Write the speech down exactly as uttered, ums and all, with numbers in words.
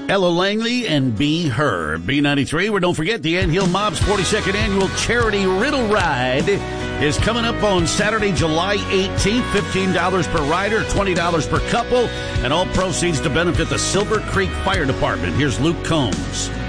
Ella Langley and Be Her. B ninety-three, where don't forget the Ant Hill Mob's forty-second annual charity riddle ride is coming up on Saturday, July eighteenth. fifteen dollars per rider, twenty dollars per couple, and all proceeds to benefit the Silver Creek Fire Department. Here's Luke Combs.